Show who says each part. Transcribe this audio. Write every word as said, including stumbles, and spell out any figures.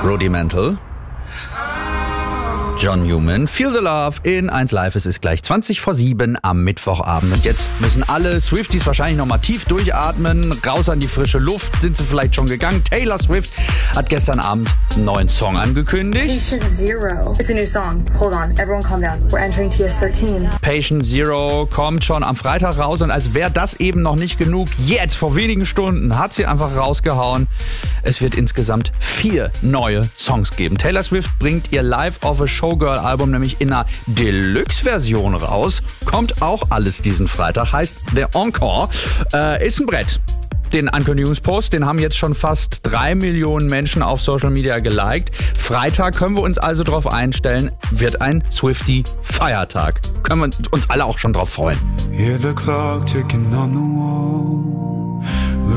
Speaker 1: Rudimental. John Newman, Feel the Love in eins Live. Es ist gleich zwanzig vor sieben am Mittwochabend. Und jetzt müssen alle Swifties wahrscheinlich nochmal tief durchatmen. Raus an die frische Luft. Sind sie vielleicht schon gegangen? Taylor Swift hat gestern Abend einen neuen Song angekündigt.
Speaker 2: Patient Zero. It's a new song. Hold on. Everyone calm down. We're entering T S thirteen.
Speaker 1: Patient Zero kommt schon am Freitag raus. Und als wäre das eben noch nicht genug, jetzt vor wenigen Stunden hat sie einfach rausgehauen. Es wird insgesamt vier neue Songs geben. Taylor Swift bringt ihr Live of a Showgirl-Album nämlich in einer Deluxe-Version raus. Kommt auch alles diesen Freitag, heißt The Encore. Äh, ist ein Brett. Den Ankündigungspost, den haben jetzt schon fast drei Millionen Menschen auf Social Media geliked. Freitag können wir uns also darauf einstellen, wird ein Swiftie-Feiertag. Können wir uns alle auch schon drauf freuen.
Speaker 3: Hear the clock ticking on the wall.